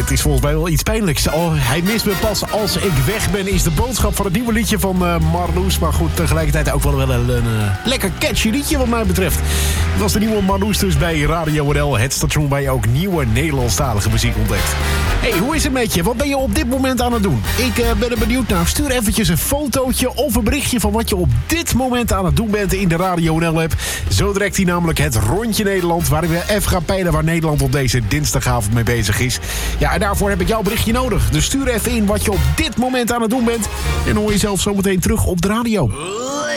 het is volgens mij wel iets pijnlijks. Oh, hij mist me pas als ik weg ben, is de boodschap van het nieuwe liedje van Marloes. Maar goed, tegelijkertijd ook wel een lekker catchy liedje wat mij betreft. Het was de nieuwe Marloes dus bij Radio NL, het station waar je ook nieuwe Nederlandstalige muziek ontdekt. Hey, hoe is het met je? Wat ben je op dit moment aan het doen? Ik ben er benieuwd naar. Stuur eventjes een fotootje of een berichtje van wat je op dit moment aan het doen bent in de Radio NL-app. Zo direct hier namelijk het Rondje Nederland, waarin we even gaan peilen waar Nederland op deze dinsdagavond mee bezig is. Ja, en daarvoor heb ik jouw berichtje nodig. Dus stuur even in wat je op dit moment aan het doen bent. En dan hoor je zelf zometeen terug op de radio.